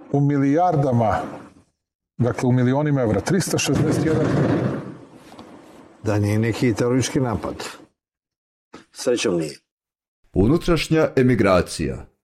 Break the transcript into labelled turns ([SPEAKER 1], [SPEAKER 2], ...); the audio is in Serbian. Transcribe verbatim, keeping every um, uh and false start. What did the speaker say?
[SPEAKER 1] u milijardama, dakle u milionima evra, trista šezdeset jedan.
[SPEAKER 2] Da nije neki teroristički napad. Srećom nije.
[SPEAKER 3] Unutrašnja emigracija.